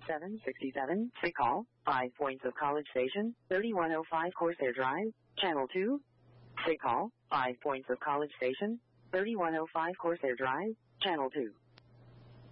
767, free call, 5 points of College Station, 3105 Corsair Drive, Channel 2. Free call, 5 points of College Station, 3105 Corsair Drive, Channel 2.